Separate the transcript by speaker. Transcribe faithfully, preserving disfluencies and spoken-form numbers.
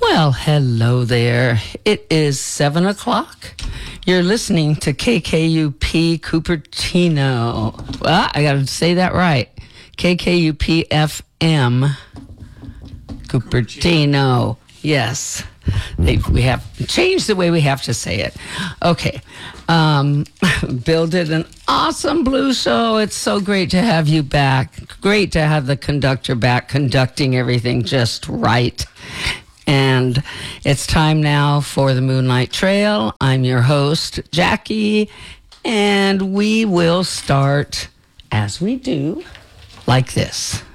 Speaker 1: Well, hello there. It is seven o'clock. You're listening to K K U P Cupertino. Well, I got to say that right. K K U P F M Cupertino. Yes. They, we have changed the way we have to say it. Okay. Um, Bill did an awesome blues show. It's so great to have you back. Great to have the conductor back conducting everything just right. And it's time now for the Moonlight Trail. I'm your host, Jackie, and we will start, as we do, like this.